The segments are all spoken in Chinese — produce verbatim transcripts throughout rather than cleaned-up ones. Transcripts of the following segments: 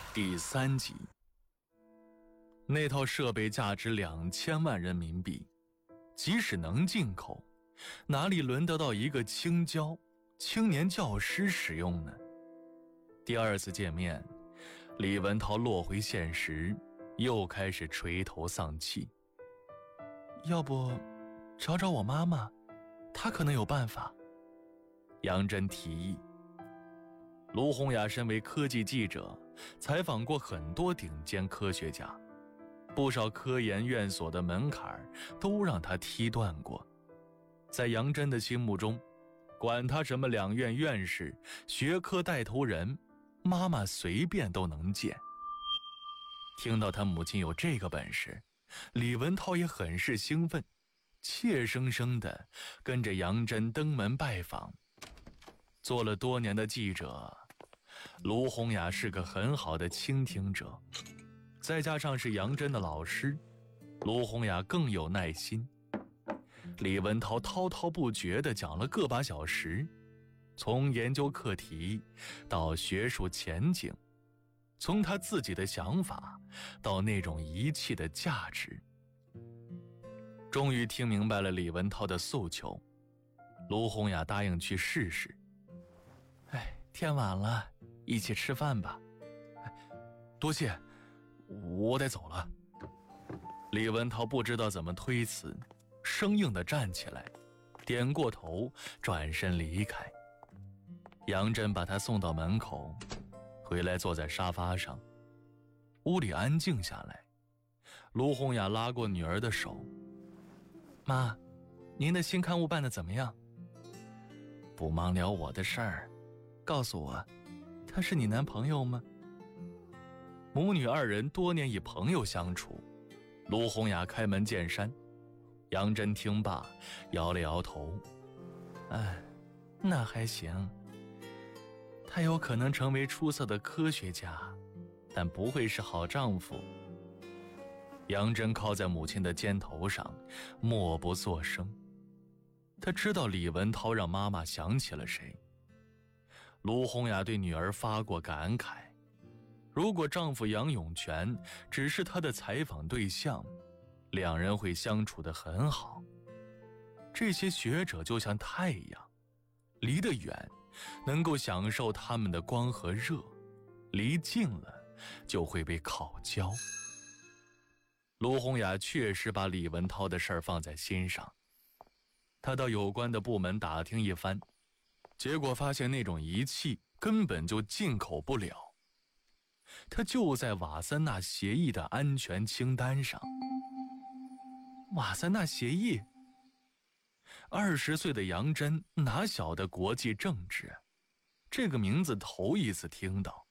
第三集。那套设备价值两千万人民币，即使能进口，哪里轮得到一个青椒青年教师使用呢？第二次见面，李文涛落回现实，又开始垂头丧气。要不找找我妈妈，她可能有办法。杨真提议。卢洪雅身为科技记者，采访过很多顶尖科学家，不少科研院所的门槛都让他踢断过。在杨真的心目中，管他什么两院院士、学科带头人，妈妈随便都能见。听到他母亲有这个本事，李文涛也很是兴奋，怯生生地跟着杨真登门拜访。做了多年的记者，卢洪雅是个很好的倾听者，再加上是杨真的老师，卢洪雅更有耐心。李文涛滔滔不绝地讲了个把小时，从研究课题到学术前景，从他自己的想法到那种仪器的价值。终于听明白了李文涛的诉求，卢洪雅答应去试试。哎，天晚了，一起吃饭吧。哎，多谢，我得走了。李文涛不知道怎么推辞，生硬地站起来，点过头，转身离开。杨真把他送到门口，回来坐在沙发上。屋里安静下来，卢洪雅拉过女儿的手：“妈，您的新刊物办得怎么样？”不忙聊我的事儿，告诉我，他是你男朋友吗？母女二人多年以朋友相处，卢洪雅开门见山。杨真听罢，摇了摇头：“哎，那还行。他有可能成为出色的科学家，但不会是好丈夫。”杨真靠在母亲的肩头上，默不作声。他知道李文涛让妈妈想起了谁。卢洪雅对女儿发过感慨，如果丈夫杨永全只是她的采访对象，两人会相处得很好。这些学者就像太阳，离得远能够享受他们的光和热，离近了就会被烤焦。卢洪雅确实把李文涛的事儿放在心上，她到有关的部门打听一番，结果发现那种仪器根本就进口不了，它就在瓦森纳协议的安全清单上。瓦森纳协议？二十岁的杨真哪晓得国际政治，这个名字头一次听到。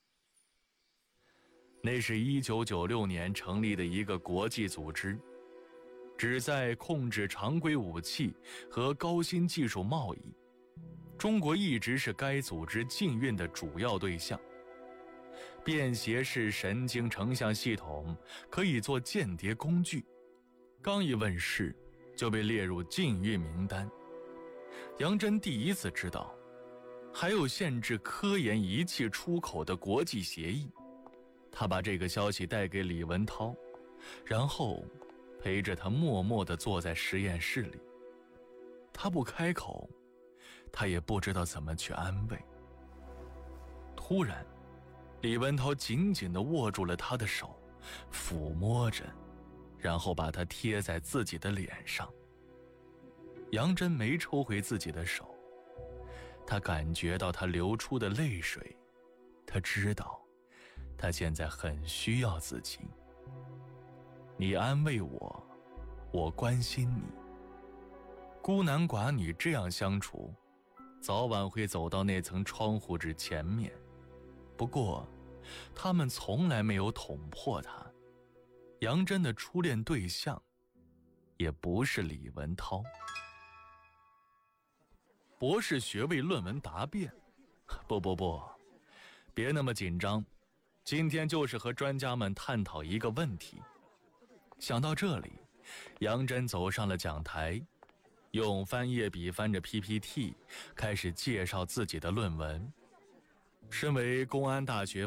那是一九九六年成立的一个国际组织，旨在控制常规武器和高新技术贸易。中国一直是该组织禁运的主要对象。便携式神经成像系统可以做间谍工具，刚一问世就被列入禁运名单。杨真第一次知道，还有限制科研仪器出口的国际协议。他把这个消息带给李文涛，然后陪着他默默地坐在实验室里。他不开口，他也不知道怎么去安慰。突然，李文涛紧紧地握住了他的手，抚摸着，然后把他贴在自己的脸上。杨真没抽回自己的手，他感觉到他流出的泪水，他知道他现在很需要自己。你安慰我，我关心你。孤男寡女这样相处，早晚会走到那层窗户纸前面。不过他们从来没有捅破它。杨真的初恋对象也不是李文涛。博士学位论文答辩？不不不，别那么紧张，今天就是和专家们探讨一个问题。想到这里，杨真走上了讲台，用翻页笔翻着 P P T， 开始介绍自己的论文。身为公安大学